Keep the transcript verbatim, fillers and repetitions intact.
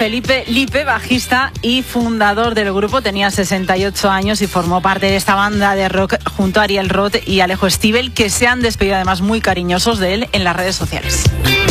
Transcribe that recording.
Felipe Lipe, bajista y fundador del grupo. Tenía sesenta y ocho años y formó parte de esta banda de rock junto a Ariel Roth y Alejo Stivel, que se han despedido además muy cariñosos de él en las redes sociales.